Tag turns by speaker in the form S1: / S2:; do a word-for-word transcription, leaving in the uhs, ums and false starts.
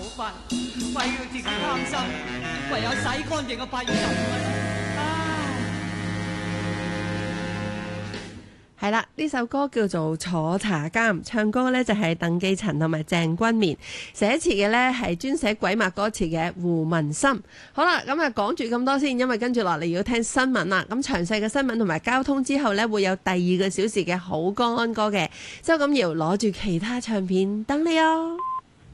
S1: 法，為要自己貪心，唯有洗乾淨個八二十。
S2: 係啦，呢首歌叫做《坐茶監》，唱歌呢就係鄧寄塵同埋鄭君綿，寫詞嘅呢係專寫鬼馬歌詞嘅胡文森。好啦，咁啊講住咁多先，因為跟住落嚟要聽新聞啦。咁詳細嘅新聞同埋交通之後呢，會有第二個小時嘅好歌安歌嘅。周錦瑤攞住其他唱片等你哦。